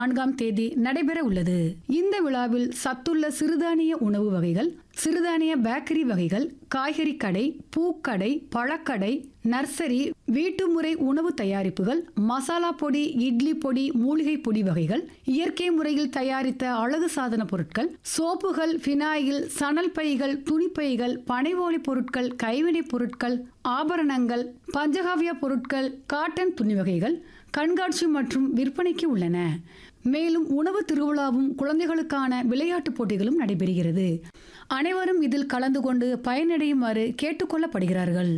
4ஆம் தேதி நடைபெற உள்ளது. இந்த விழாவில் சத்துள்ள சிறுதானிய உணவு வகைகள், சிறுதானிய பேக்கரி வகைகள், காய்கறி கடை, பூக்கடை, பழக்கடை, நர்சரி, வீட்டுமுறை உணவு தயாரிப்புகள், மசாலா பொடி, இட்லி பொடி, மூலிகை பொடி வகைகள், இயற்கை முறையில் தயாரித்த அழகு சாதன பொருட்கள், சோப்புகள், பினாயில், சணல் பைகள், துணிப்பைகள், பனைவோலி பொருட்கள், கைவினை பொருட்கள், ஆபரணங்கள், பஞ்சகாவிய பொருட்கள், காட்டன் துணி வகைகள் கண்காட்சி மற்றும் விற்பனைக்கு உள்ளன. மேலும் உணவு திருவிழாவும் குழந்தைகளுக்கான விளையாட்டுப் போட்டிகளும் நடைபெறுகிறது. அனைவரும் இதில் கலந்து கொண்டு பயனடையுமாறு கேட்டுக்கொள்ளப்படுகிறார்கள்.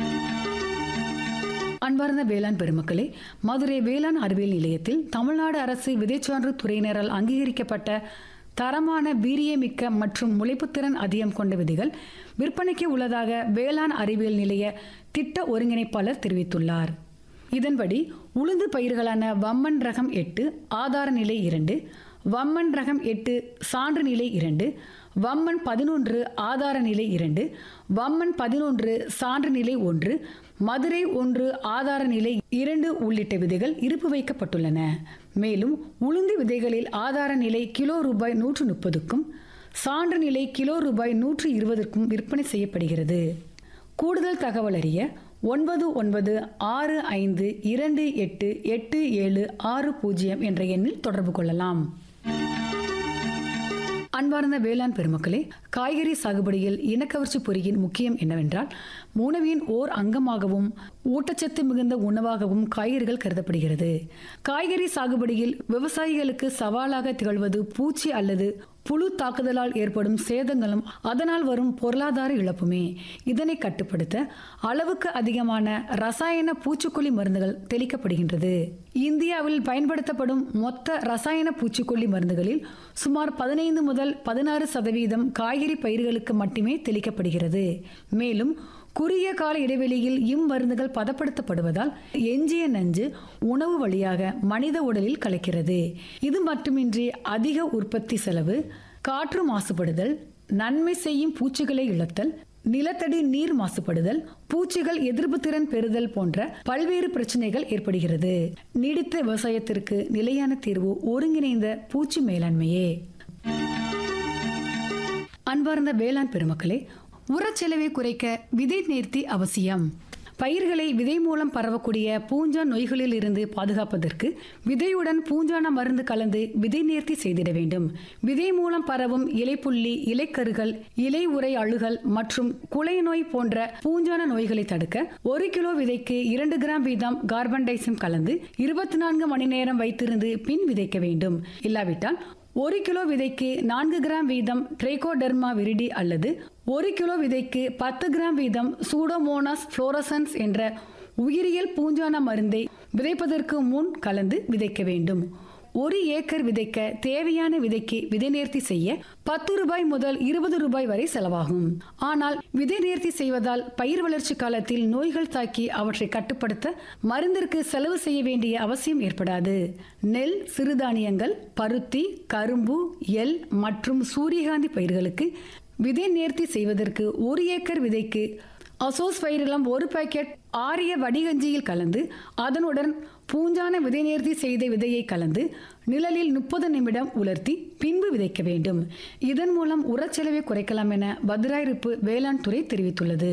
அன்பார்ந்த வேளாண் பெருமக்களே, மதுரை வேளாண் அறிவியல் நிலையத்தில் தமிழ்நாடு அரசு விதைச்சான்று துறையினரால் அங்கீகரிக்கப்பட்ட தரமான வீரியமிக்க மற்றும் முளைப்புத்திறன் அதிகம் கொண்ட விதைகள் விற்பனைக்கு உள்ளதாக வேளாண் அறிவியல் நிலைய திட்ட ஒருங்கிணைப்பாளர் தெரிவித்துள்ளார். இதன்படி உளுந்து பயிர்களான வம்மன் ரகம் 8 ஆதார நிலை 2, வம்மன் ரகம் 8 சான்று நிலை 2, வம்மன் 11 ஆதார நிலை 2, வம்மன் 11 சான்று நிலை 1, மதுரை 1 ஆதார நிலை 2 உள்ளிட்ட விதைகள் இருப்பு வைக்கப்பட்டுள்ளன. மேலும் உளுந்து விதைகளில் ஆதார நிலை கிலோ ரூபாய் 130க்கும் சான்று நிலை கிலோ ரூபாய் 120க்கும் விற்பனை செய்யப்படுகிறது. கூடுதல் தகவல் அறிய 9965288760 என்ற எண்ணில் தொடர்பு கொள்ளலாம். அன்பார்ந்த வேளாண் பெருமக்களே, காய்கறி சாகுபடியில் இனக்கவர்ச்சி பொறியின் முக்கியம் என்னவென்றால், உணவின் ஓர் அங்கமாகவும் ஊட்டச்சத்து மிகுந்த உணவாகவும் காய்கறிகள் கருதப்படுகிறது. காய்கறி சாகுபடியில் விவசாயிகளுக்கு சவாலாக திகழ்வது பூச்சி அல்லது புழு தாக்குதலால் ஏற்படும் சேதங்களும் அதனால் வரும் பொருளாதார இழப்புமே. இதனை கட்டுப்படுத்த அளவுக்கு அதிகமான ரசாயன பூச்சிக்கொல்லி மருந்துகள் தெளிக்கப்படுகின்றது. இந்தியாவில் பயன்படுத்தப்படும் மொத்த ரசாயன பூச்சிக்கொல்லி மருந்துகளில் சுமார் 15 முதல் 16% காய்கறி பயிர்களுக்கு மட்டுமே தெளிக்கப்படுகிறது. மேலும் குறுகிய கால இடைவெளியில் இம்மருந்துகள் பதப்படுத்தப்படுவதால் எஞ்சிய நஞ்சு உணவு வழியாக மனித உடலில் கலக்கிறது. இது மட்டுமின்றி அதிக உற்பத்தி செலவு, காற்று மாசுபடுதல், நன்மை செய்யும் பூச்சிகளை இழத்தல், நிலத்தடி நீர் மாசுபடுதல், பூச்சிகள் எதிர்ப்பு திறன் பெறுதல் போன்ற பல்வேறு பிரச்சனைகள் ஏற்படுகிறது. நீடித்த விவசாயத்திற்கு நிலையான தீர்வு ஒருங்கிணைந்த பூச்சி மேலாண்மையே. அன்பார்ந்த வேளாண் பெருமக்களே, உரச்செலவை குறைக்க விதை நேர்த்தி அவசியம். பயிர்களை விதை மூலம் பரவக்கூடிய பூஞ்சான் நோய்களில் இருந்து பாதுகாப்பதற்கு விதையுடன் பூஞ்சான மருந்து கலந்து விதை நேர்த்தி செய்திட வேண்டும். விதை மூலம் பரவும் இலைப்புள்ளி, இலைக்கருகள், இலை உறை அழுகல் மற்றும் குலை நோய் போன்ற பூஞ்சான நோய்களை தடுக்க 1 கிலோ விதைக்கு 2 கிராம் வீதம் கார்பன் டைசிம் கலந்து 24 மணி நேரம் வைத்திருந்து பின் விதைக்க வேண்டும். இல்லாவிட்டால் 1 கிலோ விதைக்கு 4 கிராம் வீதம் ட்ரைகோடெர்மா விரிடி அல்லது 1 கிலோ விதைக்கு 10 கிராம் வீதம் சூடோமோனாஸ் ஃப்ளோரசன்ஸ் என்ற உயிரியல் பூஞ்சான மருந்தை விதைப்பதற்கு முன் கலந்து விதைக்க வேண்டும். 1 ஏக்கர் விதைக்க தேவையான விதைக்கு விதை நேர்த்தி செய்ய 10 ரூபாய் முதல் 20 ரூபாய் வரை செலவாகும். ஆனால் விதை நேர்த்தி செய்வதால் பயிர் வளர்ச்சி காலத்தில் நோய்கள் தாக்கி அவற்றை கட்டுப்படுத்த மருந்திற்கு செலவு செய்ய வேண்டிய அவசியம் ஏற்படாது. நெல், சிறுதானியங்கள், பருத்தி, கரும்பு, எள் மற்றும் சூரியகாந்தி பயிர்களுக்கு விதை நேர்த்தி செய்வதற்கு 1 ஏக்கர் விதைக்கு அசோஸ்பைரிலம் 1 பாக்கெட் ஆரிய வடிகஞ்சியில் கலந்து அதனுடன் பூஞ்சான விதை நேர்த்தி செய்த விதையை கலந்து நிழலில் 30 நிமிடம் உலர்த்தி பின்பு விதைக்க வேண்டும். இதன் மூலம் உரச்செலவை குறைக்கலாம் என பத்ராயிருப்பு வேளாண் துறை தெரிவித்துள்ளது.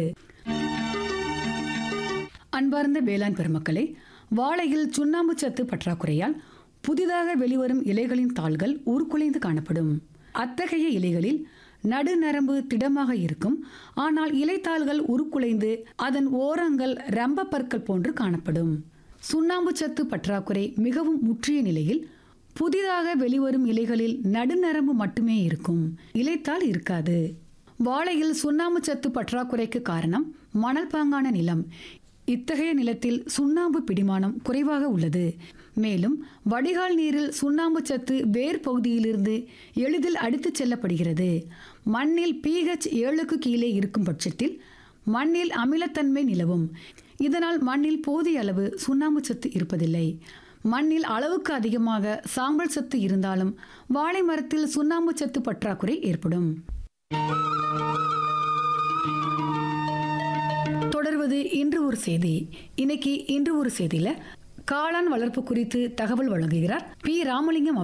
அன்பார்ந்த வேளாண் பெருமக்களே, வாழையில் சுண்ணாம்பு சத்து பற்றாக்குறையால் புதிதாக வெளிவரும் இலைகளின் தாள்கள் உருக்குலைந்து காணப்படும். அத்தகைய இலைகளில் நடுநரம்பு திடமாக இருக்கும். ஆனால் இலைத்தாள்கள் உருக்குலைந்து அதன் ஓரங்கள் ரம்ப பற்கள் போன்று காணப்படும். சுண்ணாம்பு சத்து பற்றாக்குறை மிகவும் முற்றிய நிலையில் புதிதாக வெளிவரும் இலைகளில் நடுநரம்பு மட்டுமே இருக்கும், இலைத்தாள் இருக்காது. வாழையில் சுண்ணாம்பு சத்து பற்றாக்குறைக்கு காரணம் மணல் பாங்கான நிலம். இத்தகைய நிலத்தில் சுண்ணாம்பு பிடிமானம் குறைவாக உள்ளது. மேலும் வடிகால் நீரில் சுண்ணாம்பு சத்து வேர் பகுதியிலிருந்து எளிதில் அடித்துச் செல்லப்படுகிறது. மண்ணில் pH 7க்கு கீழே இருக்கும் பட்சத்தில் மண்ணில் அமிலத்தன்மை நிலவும். இதனால் மண்ணில் போதிய அளவு சுண்ணாம்பு சத்து இருப்பதில்லை. மண்ணில் அளவுக்கு அதிகமாக சாம்பல் சத்து இருந்தாலும் வாழை மரத்தில் சுண்ணாம்பு சத்து பற்றாக்குறை ஏற்படும். தொடர்வது இன்று ஒரு செய்தி. இன்னைக்கு இன்று ஒரு செய்தியில காளான் வளர்ப்பு குறித்து தகவல் வழங்குகிறார் பி ராமலிங்கம்